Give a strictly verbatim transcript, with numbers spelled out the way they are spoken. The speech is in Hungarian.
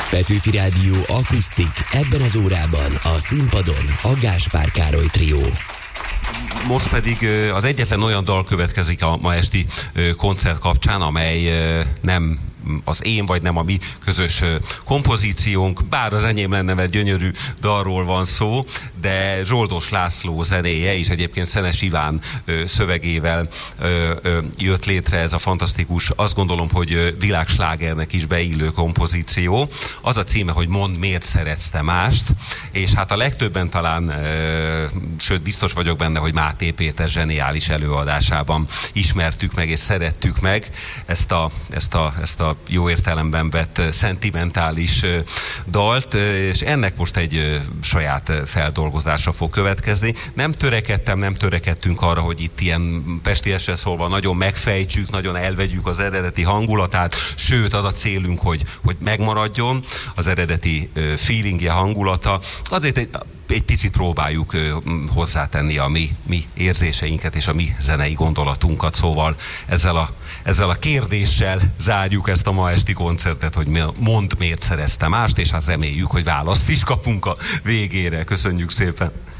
Petőfi Rádió akusztik, ebben az órában a színpadon a Gáspár Károly trió. Most pedig az egyetlen olyan dal következik a ma esti koncert kapcsán, amely nem az én, vagy nem a mi közös kompozíciónk, bár az enyém lenne, mert gyönyörű dalról van szó, de Zsoldos László zenéje, és egyébként Szenes Iván szövegével jött létre ez a fantasztikus, azt gondolom, hogy világslágernek is beillő kompozíció. Az a címe, hogy Mondd, miért szeretsz te mást, és hát a legtöbben talán, sőt biztos vagyok benne, hogy Máté Péter zseniális előadásában ismertük meg és szerettük meg ezt a, ezt a, ezt a jó értelemben vett szentimentális dalt, és ennek most egy saját feldolgozása fog következni. Nem törekedtem, nem törekedtünk arra, hogy itt ilyen pestiesre szólva nagyon megfejtsük, nagyon elvegyük az eredeti hangulatát, sőt az a célunk, hogy, hogy megmaradjon az eredeti feelingje, hangulata. Azért egy egy picit próbáljuk ö, hozzátenni a mi, mi érzéseinket és a mi zenei gondolatunkat, szóval ezzel a, ezzel a kérdéssel zárjuk ezt a ma esti koncertet, hogy mondd, miért szerezte mást, és hát reméljük, hogy választ is kapunk a végére. Köszönjük szépen!